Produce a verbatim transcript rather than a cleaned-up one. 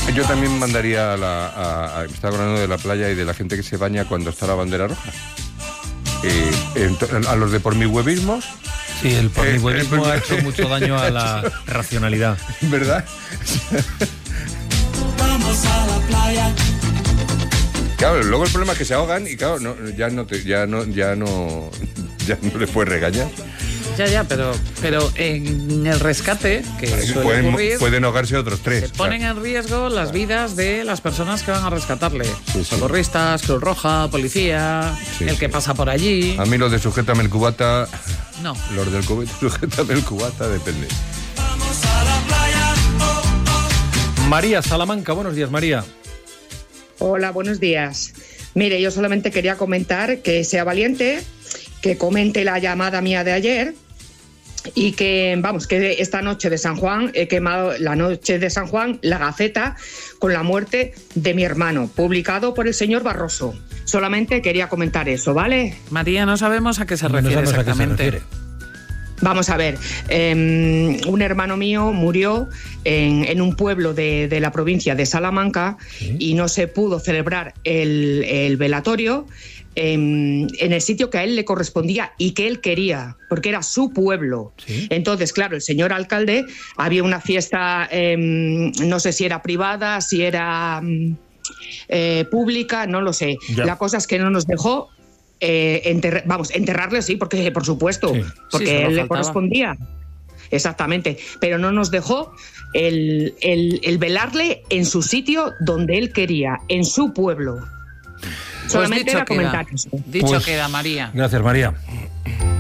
Yo también mandaría a la... A, a, me estaba hablando de la playa y de la gente que se baña cuando está la bandera roja. Eh, a los de por mi huevismos. Sí, el por mi huevismo eh, ha hecho mucho daño a la racionalidad. ¿Verdad? Vamos a la playa. Claro, luego el problema es que se ahogan y claro, no, ya no te, ya no, ya no, ya no les puedes regañar. Ya, ya, pero, pero en el rescate, que suele pueden, ocurrir, pueden ahogarse otros tres. se ponen en riesgo las vidas de las personas que van a rescatarle. Sí, sí. Socorristas, Cruz Roja, policía, Sí, el sí. que pasa por allí. A mí los de sujétame el cubata, No. los del cubata, sujétame el cubata, depende. Vamos a la playa. Oh, oh. María Salamanca, buenos días, María. Hola, buenos días. Mire, yo solamente quería comentar que sea valiente, que comente la llamada mía de ayer y que, vamos, que esta noche de San Juan he quemado la noche de San Juan la Gaceta con la muerte de mi hermano, publicado por el señor Barroso. Solamente quería comentar eso, ¿vale? María, no sabemos a qué se No refiere sabemos a qué se exactamente. refiere. Vamos a ver, eh, un hermano mío murió en, en un pueblo de, de la provincia de Salamanca ¿Sí? y no se pudo celebrar el, el velatorio en, en el sitio que a él le correspondía y que él quería, porque era su pueblo. ¿Sí? Entonces, claro, el señor alcalde, había una fiesta, eh, no sé si era privada, si era eh, pública, no lo sé. Ya. La cosa es que no nos dejó Eh, enterr- vamos, enterrarle sí, porque por supuesto, Sí. porque Sí, solo él le faltaba. correspondía. Exactamente, pero no nos dejó el, el, el velarle en su sitio donde él quería, en su pueblo. Pues Solamente dicho era queda. comentar eso. Dicho Pues, queda, María. Gracias, María.